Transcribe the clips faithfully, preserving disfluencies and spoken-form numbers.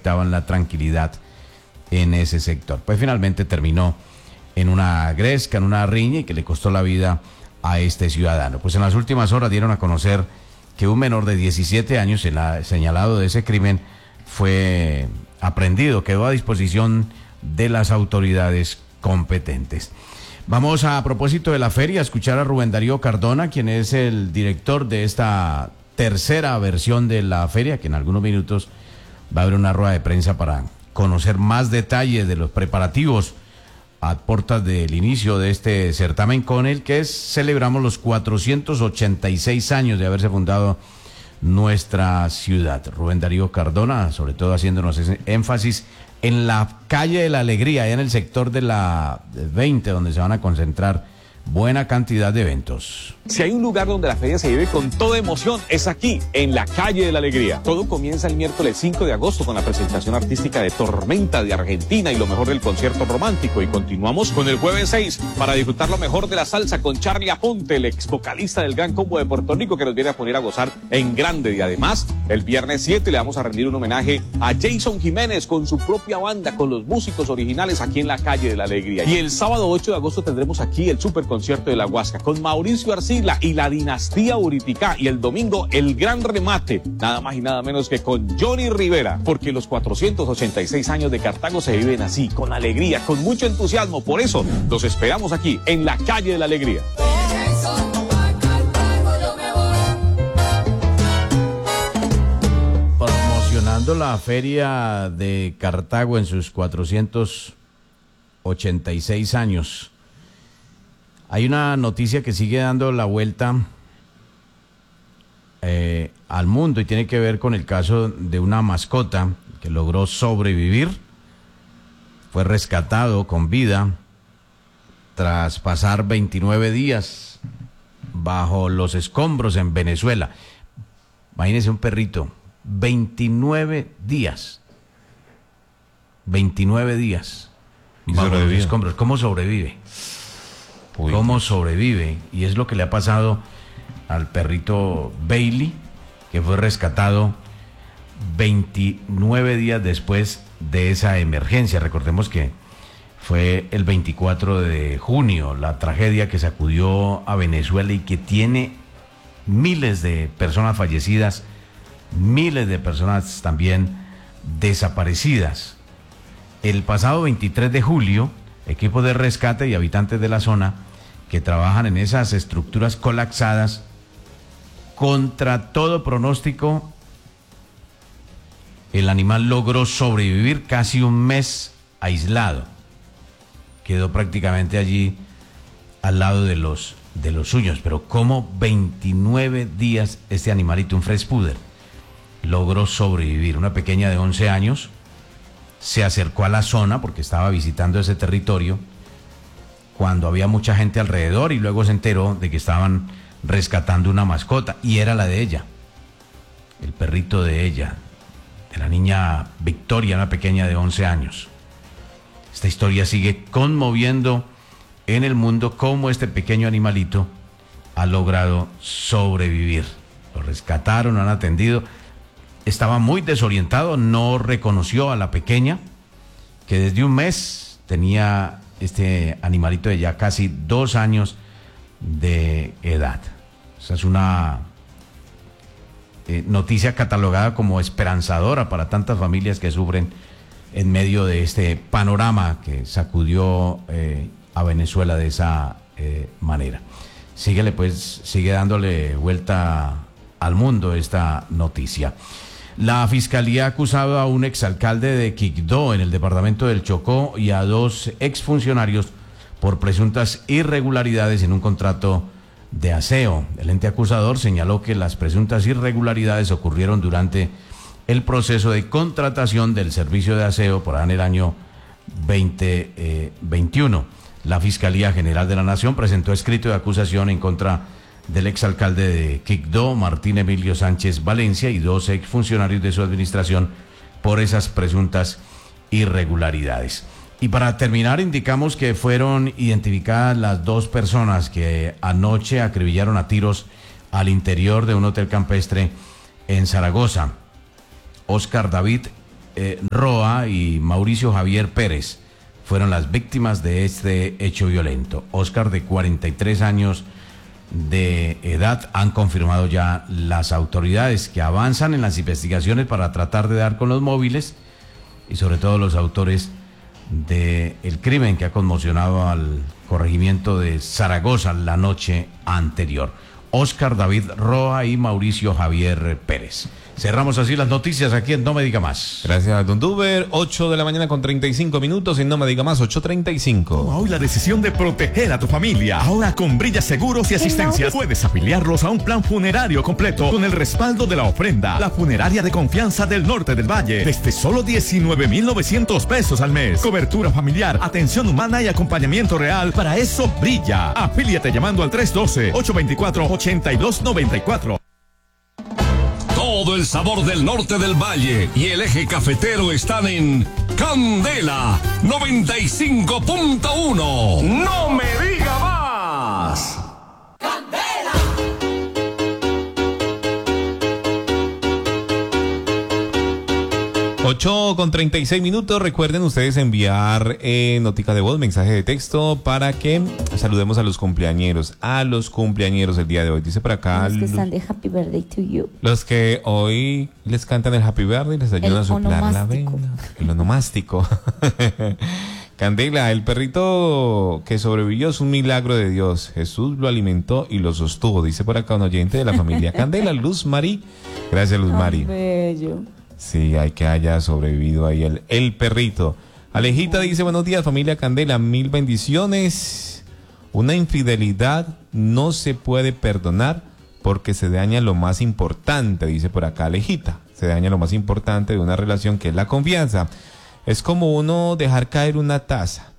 necesitaban la tranquilidad en ese sector. Pues finalmente terminó en una gresca, en una riña y que le costó la vida a este ciudadano. Pues en las últimas horas dieron a conocer que un menor de diecisiete años, en la, señalado de ese crimen, fue aprehendido, quedó a disposición de las autoridades competentes. Vamos a, a propósito de la feria a escuchar a Rubén Darío Cardona, quien es el director de esta tercera versión de la feria, que en algunos minutos va a haber una rueda de prensa para conocer más detalles de los preparativos a puertas del inicio de este certamen, con el que es, celebramos los cuatrocientos ochenta y seis años de haberse fundado nuestra ciudad. Rubén Darío Cardona, sobre todo haciéndonos ese énfasis en la calle de la Alegría, allá en el sector de la veinte, donde se van a concentrar buena cantidad de eventos. Si hay un lugar donde la feria se vive con toda emoción, es aquí, en la calle de la Alegría. Todo comienza el miércoles cinco de agosto con la presentación artística de Tormenta de Argentina y lo mejor del concierto romántico. Y continuamos con el jueves seis para disfrutar lo mejor de la salsa con Charlie Aponte, el ex vocalista del Gran Combo de Puerto Rico, que nos viene a poner a gozar en grande. Y además, el viernes siete le vamos a rendir un homenaje a Jason Jiménez con su propia banda, con los músicos originales aquí en la calle de la Alegría. Y el sábado ocho de agosto tendremos aquí el super concierto de la Huasca con Mauricio Arcila y la dinastía Uriticá, y el domingo el gran remate, nada más y nada menos que con Johnny Rivera, porque los cuatrocientos ochenta y seis años de Cartago se viven así, con alegría, con mucho entusiasmo. Por eso los esperamos aquí en la calle de la Alegría. Promocionando la feria de Cartago en sus cuatrocientos ochenta y seis años. Hay una noticia que sigue dando la vuelta eh, al mundo y tiene que ver con el caso de una mascota que logró sobrevivir. Fue rescatado con vida tras pasar veintinueve días bajo los escombros en Venezuela. Imagínense un perrito, veintinueve días. veintinueve días bajo los escombros. ¿Cómo sobrevive? ¿Cómo sobrevive? Y es lo que le ha pasado al perrito Bailey, que fue rescatado veintinueve días después de esa emergencia. Recordemos que fue el veinticuatro de junio, la tragedia que sacudió a Venezuela y que tiene miles de personas fallecidas, miles de personas también desaparecidas. El pasado veintitrés de julio, equipos de rescate y habitantes de la zona que trabajan en esas estructuras colapsadas, contra todo pronóstico, el animal logró sobrevivir casi un mes aislado. Quedó prácticamente allí al lado de los, de los suyos. Pero ¿cómo veintinueve días este animalito, un French Poodle, logró sobrevivir? Una pequeña de once años se acercó a la zona porque estaba visitando ese territorio cuando había mucha gente alrededor y luego se enteró de que estaban rescatando una mascota y era la de ella, el perrito de ella, de la niña Victoria, una pequeña de once años. Esta historia sigue conmoviendo en el mundo cómo este pequeño animalito ha logrado sobrevivir. Lo rescataron, lo han atendido. Estaba muy desorientado, no reconoció a la pequeña, que desde un mes tenía este animalito de ya casi dos años de edad. Esa es una eh, noticia catalogada como esperanzadora para tantas familias que sufren en medio de este panorama que sacudió eh, a Venezuela de esa eh, manera. Síguele pues, sigue dándole vuelta al mundo esta noticia. La Fiscalía ha acusado a un exalcalde de Quibdó en el departamento del Chocó y a dos exfuncionarios por presuntas irregularidades en un contrato de aseo. El ente acusador señaló que las presuntas irregularidades ocurrieron durante el proceso de contratación del servicio de aseo por ahí en el año veinte veintiuno. La Fiscalía General de la Nación presentó escrito de acusación en contra del exalcalde de Quibdó, Martín Emilio Sánchez Valencia, y dos exfuncionarios de su administración por esas presuntas irregularidades. Y para terminar, indicamos que fueron identificadas las dos personas que anoche acribillaron a tiros al interior de un hotel campestre en Zaragoza. Óscar David eh, Roa y Mauricio Javier Pérez fueron las víctimas de este hecho violento. Oscar, de cuarenta y tres años de edad, han confirmado ya las autoridades que avanzan en las investigaciones para tratar de dar con los móviles y sobre todo los autores del crimen que ha conmocionado al corregimiento de Zaragoza la noche anterior. Oscar David Roa y Mauricio Javier Pérez. Cerramos así las noticias aquí en No Me Diga Más. Gracias, Don Duber. ocho de la mañana con treinta y cinco minutos en No Me Diga Más, ocho treinta y cinco. Toma hoy la decisión de proteger a tu familia. Ahora con Brilla Seguros y Asistencias puedes afiliarlos a un plan funerario completo con el respaldo de la ofrenda. La funeraria de confianza del norte del Valle. Desde solo diecinueve mil novecientos pesos al mes. Cobertura familiar, atención humana y acompañamiento real. Para eso brilla. Afíliate llamando al tres uno dos, ocho dos cuatro, ocho dos nueve cuatro. Todo el sabor del norte del Valle y el eje cafetero están en Candela noventa y cinco punto uno. ¡No me diga más! ocho con treinta y seis minutos. Recuerden ustedes enviar eh, notica de voz, mensaje de texto para que saludemos a los cumpleañeros, a los cumpleañeros el día de hoy. Dice por acá los que están de Happy Birthday to you. Los que hoy les cantan el Happy Birthday, les ayudan a soplar la vena. El onomástico. Candela, el perrito que sobrevivió es un milagro de Dios. Jesús lo alimentó y lo sostuvo. Dice por acá un oyente de la familia Candela, Luz Mari. Gracias, Luz Mari. Bello. Sí, hay que haya sobrevivido ahí el, el perrito. Alejita dice, buenos días familia Candela, mil bendiciones. Una infidelidad no se puede perdonar porque se daña lo más importante, dice por acá Alejita. Se daña lo más importante de una relación, que es la confianza. Es como uno dejar caer una taza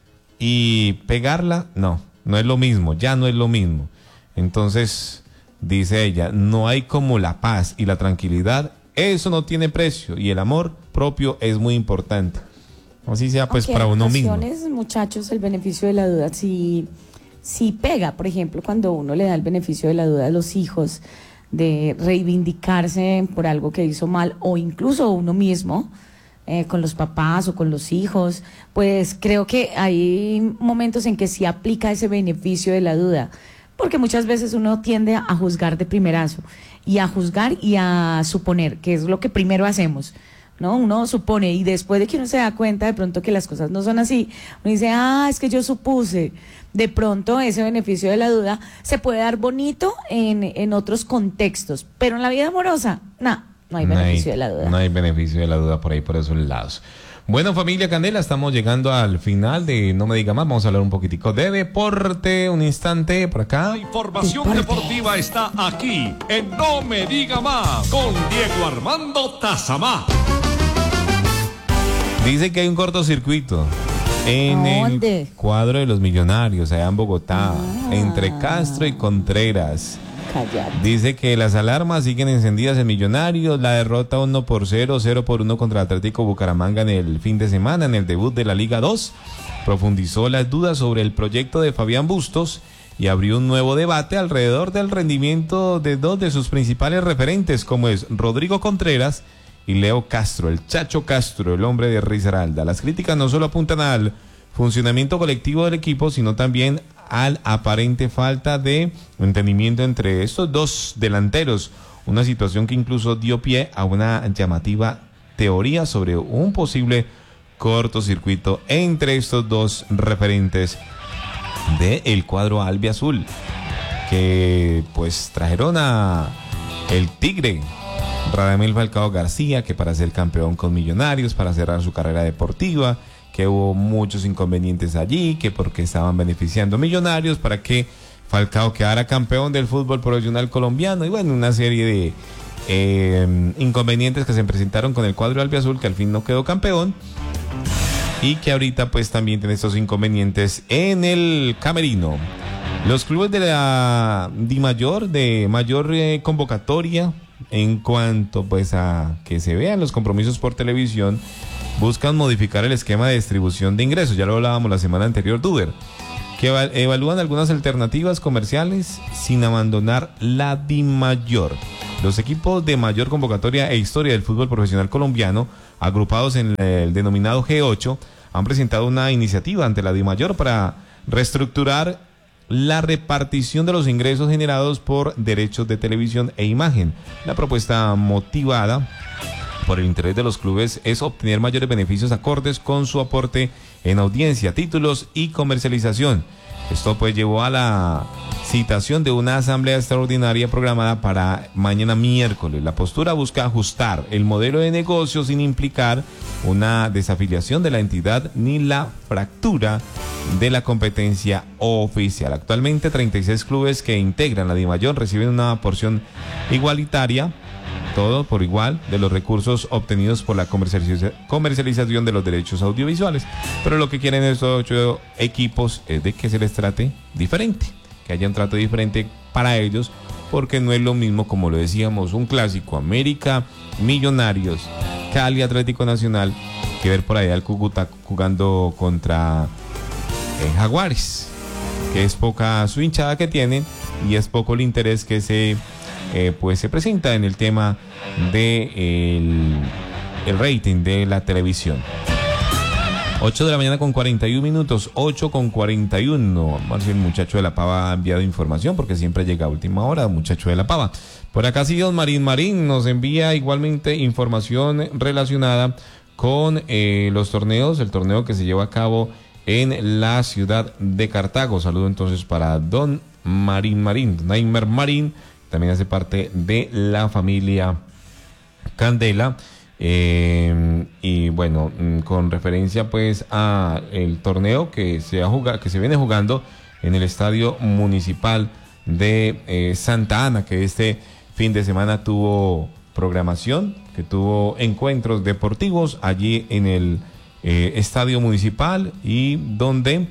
y pegarla, no, no es lo mismo, ya no es lo mismo. Entonces, dice ella, no hay como la paz y la tranquilidad. Eso no tiene precio y el amor propio es muy importante. Así sea, pues, para uno mismo. En ocasiones, muchachos, el beneficio de la duda sí, sí pega. Por ejemplo, cuando uno le da el beneficio de la duda a los hijos de reivindicarse por algo que hizo mal, o incluso uno mismo, eh, con los papás o con los hijos, pues creo que hay momentos en que sí aplica ese beneficio de la duda. Porque muchas veces uno tiende a juzgar de primerazo, y a juzgar y a suponer, que es lo que primero hacemos, ¿no? Uno supone, y después de que uno se da cuenta de pronto que las cosas no son así, uno dice, ah, es que yo supuse. De pronto ese beneficio de la duda se puede dar bonito en, en otros contextos, pero en la vida amorosa, no, no hay beneficio no hay, de la duda. No hay beneficio de la duda por ahí, por esos lados. Bueno, familia Candela, estamos llegando al final de No Me Diga Más. Vamos a hablar un poquitico de deporte, un instante por acá. La información deporte. deportiva está aquí en No Me Diga Más con Diego Armando Tazamá. Dice que hay un cortocircuito en ¿Dónde? el cuadro de los Millonarios, allá en Bogotá, ah. entre Castro y Contreras. Callate. Dice que las alarmas siguen encendidas en Millonarios, la derrota uno por cero, cero por uno contra el Atlético Bucaramanga en el fin de semana, en el debut de la Liga dos. Profundizó las dudas sobre el proyecto de Fabián Bustos y abrió un nuevo debate alrededor del rendimiento de dos de sus principales referentes, como es Rodrigo Contreras y Leo Castro, el Chacho Castro, el hombre de Risaralda. Las críticas no solo apuntan al funcionamiento colectivo del equipo, sino también al aparente falta de entendimiento entre estos dos delanteros, una situación que incluso dio pie a una llamativa teoría sobre un posible cortocircuito entre estos dos referentes del cuadro albiazul, que pues trajeron a el Tigre Radamel Falcao García, que para ser campeón con Millonarios, para cerrar su carrera deportiva, que hubo muchos inconvenientes allí, que porque estaban beneficiando Millonarios para que Falcao quedara campeón del fútbol profesional colombiano, y bueno, una serie de eh, inconvenientes que se presentaron con el cuadro albiazul, que al fin no quedó campeón, y que ahorita pues también tiene estos inconvenientes en el camerino. Los clubes de la Di Mayor, de mayor eh, convocatoria en cuanto pues a que se vean los compromisos por televisión, buscan modificar el esquema de distribución de ingresos. Ya lo hablábamos la semana anterior, Duber, que evalúan algunas alternativas comerciales sin abandonar la Di Mayor. Los equipos de mayor convocatoria e historia del fútbol profesional colombiano agrupados en el denominado G ocho, han presentado una iniciativa ante la DIMAYOR para reestructurar la repartición de los ingresos generados por derechos de televisión e imagen. La propuesta, motivada por el interés de los clubes, es obtener mayores beneficios acordes con su aporte en audiencia, títulos y comercialización. Esto pues llevó a la citación de una asamblea extraordinaria programada para mañana miércoles. La postura busca ajustar el modelo de negocio sin implicar una desafiliación de la entidad ni la fractura de la competencia oficial. Actualmente treinta y seis clubes que integran la DIMAYOR reciben una porción igualitaria, todo por igual, de los recursos obtenidos por la comercialización, comercialización de los derechos audiovisuales. Pero lo que quieren estos ocho equipos es de que se les trate diferente, que haya un trato diferente para ellos, porque no es lo mismo, como lo decíamos, un clásico América, Millonarios, Cali, Atlético Nacional, que ver por allá al Cúcuta jugando contra eh, Jaguares, que es poca su hinchada que tienen y es poco el interés que se Eh, pues se presenta en el tema de el, el rating de la televisión. ocho de la mañana con cuarenta y un minutos, ocho con cuarenta y uno. Vamos a ver si el muchacho de la Pava ha enviado información, porque siempre llega a última hora, muchacho de la Pava. Por acá sí, don Marín Marín nos envía igualmente información relacionada con eh, los torneos, el torneo que se lleva a cabo en la ciudad de Cartago. Saludo entonces para don Marín Marín, don Naimer Marín, también hace parte de la familia Candela, eh, y bueno, con referencia pues a el torneo que se ha jugado, que se viene jugando en el Estadio Municipal de eh, Santa Ana, que este fin de semana tuvo programación, que tuvo encuentros deportivos allí en el eh, Estadio Municipal, y donde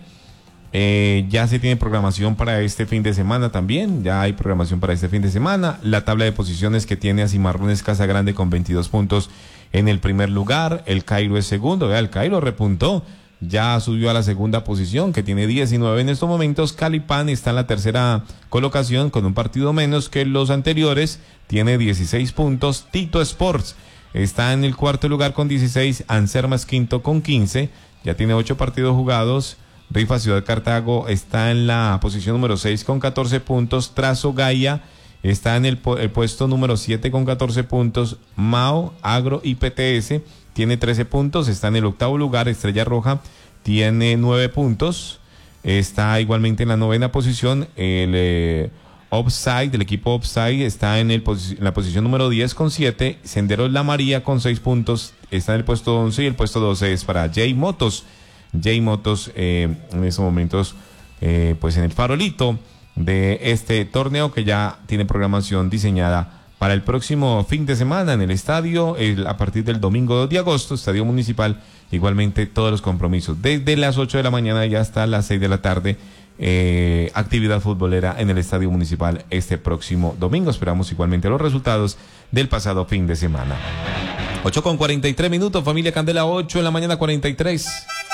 Eh, ya se tiene programación para este fin de semana también, ya hay programación para este fin de semana. La tabla de posiciones que tiene a Cimarrones Casagrande con veintidós puntos en el primer lugar, el Cairo es segundo, vea, el Cairo repuntó, ya subió a la segunda posición, que tiene diecinueve en estos momentos. Calipán está en la tercera colocación con un partido menos que los anteriores, tiene dieciséis puntos. Tito Sports está en el cuarto lugar con dieciséis, Ansermas quinto con quince, ya tiene ocho partidos jugados. Rifa Ciudad Cartago está en la posición número seis con catorce puntos. Trazo Gaia está en el, el puesto número siete con catorce puntos. Mao, Agro y P T S tiene trece puntos, está en el octavo lugar. Estrella Roja tiene nueve puntos, está igualmente en la novena posición. El eh, Offside, el equipo Offside está en, el, en la posición número diez con siete. Senderos La María con seis puntos, está en el puesto once, y el puesto doce es para J Motos. J Motos eh, en estos momentos eh, pues en el farolito de este torneo, que ya tiene programación diseñada para el próximo fin de semana en el estadio, el, a partir del domingo dos de agosto, Estadio Municipal. Igualmente todos los compromisos desde las ocho de la mañana y hasta las seis de la tarde, eh, actividad futbolera en el Estadio Municipal este próximo domingo. Esperamos igualmente los resultados del pasado fin de semana. ocho con cuarenta y tres minutos, familia Candela, ocho de la mañana cuarenta y tres.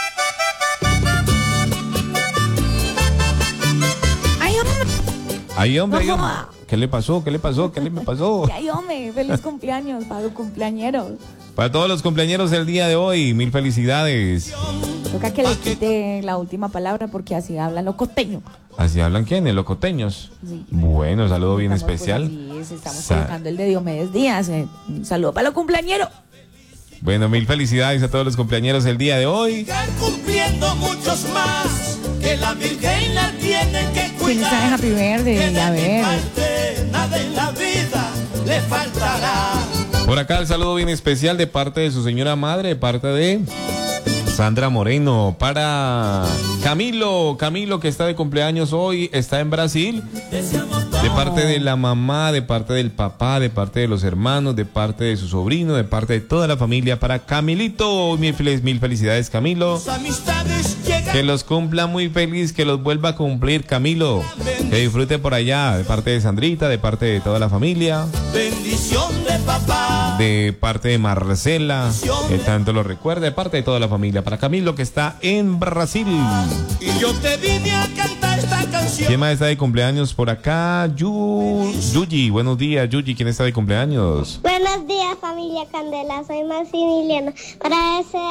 Ay, hombre, ay, hombre. ¿Qué le pasó? ¿Qué le pasó? ¿Qué le pasó? Ay, hombre, feliz cumpleaños para los cumpleañeros. Para todos los cumpleañeros del día de hoy, mil felicidades. Toca que le quite la última palabra, porque así hablan los costeños. ¿Así hablan quiénes? ¿Los costeños? Sí. Bueno, saludo bien Estamos especial. Por así, estamos Sa colocando el de Diomedes Díaz. Eh. Un saludo para los cumpleañeros. Bueno, mil felicidades a todos los cumpleañeros el día de hoy. Cumpliendo muchos más, que la Virgen la tienen que cuidar. ¿Quién está en Happy Birthday? A ver. Nada en la vida le faltará. Por acá el saludo bien especial de parte de su señora madre, de parte de Sandra Moreno, para Camilo, Camilo que está de cumpleaños hoy, está en Brasil. De parte de la mamá, de parte del papá, de parte de los hermanos, de parte de su sobrino, de parte de toda la familia, para Camilito. Mil, mil felicidades, Camilo. Que los cumpla muy feliz, que los vuelva a cumplir, Camilo. Que disfrute por allá, de parte de Sandrita, de parte de toda la familia. Bendición de papá. De parte de Marcela, que tanto lo recuerda, de parte de toda la familia. Para Camilo, que está en Brasil. Y yo te vine a cantar esta canción. ¿Quién más está de cumpleaños por acá? Yu, Yuyi, buenos días, Yuyi, ¿quién está de cumpleaños? Buenos días, familia Candela, soy Maximiliano. Para ese